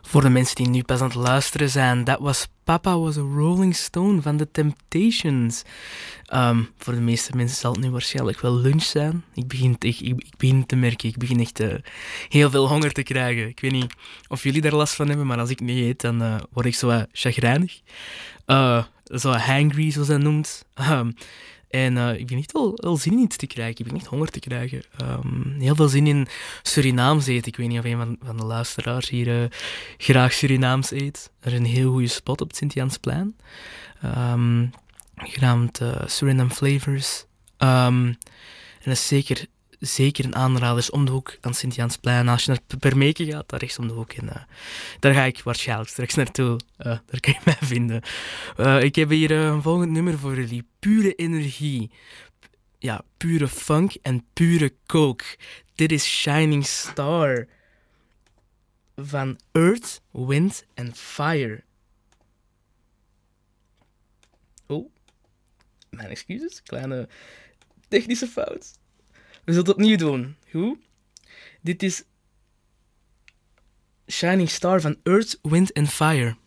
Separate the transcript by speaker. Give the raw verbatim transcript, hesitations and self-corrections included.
Speaker 1: Voor de mensen die nu pas aan het luisteren zijn, dat was Papa Was a Rolling Stone van The Temptations. Um, voor de meeste mensen zal het nu waarschijnlijk wel lunch zijn. Ik begin, ik, ik, ik begin te merken, ik begin echt uh, heel veel honger te krijgen. Ik weet niet of jullie daar last van hebben, maar als ik niet eet, dan uh, word ik zo uh, chagrijnig. Uh, zo hangry, zoals dat noemt. Um, En uh, ik ben echt wel, wel zin in iets te krijgen. Ik ben echt honger te krijgen. Um, heel veel zin in Surinaams eten. Ik weet niet of een van, van de luisteraars hier uh, graag Surinaams eet. Er is een heel goede spot op het Sint-Jansplein. Um, genaamd uh, Suriname Flavors. Um, en dat is zeker, zeker een aanrader. Is om de hoek aan Sint-Jansplein. Als je naar Permeke gaat, daar rechts om de hoek. En, uh, daar ga ik waarschijnlijk straks naartoe. Uh, daar kan je mij vinden. Uh, ik heb hier uh, een volgend nummer voor jullie. Pure energie. Ja, pure funk en pure coke. Dit is Shining Star. Van Earth, Wind and Fire. Oh, mijn excuses. Kleine technische fout. We zullen het opnieuw doen. Goed? Dit is Shining Star van Earth, Wind and Fire.